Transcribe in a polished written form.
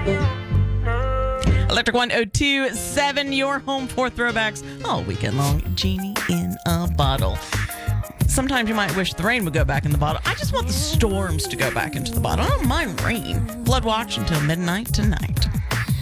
Electric 102.7, your home for throwbacks all weekend long. Genie in a bottle. Sometimes you might wish the rain would go back in the bottle. I just want the storms to go back into the bottle. I don't mind rain. Blood Watch until midnight tonight.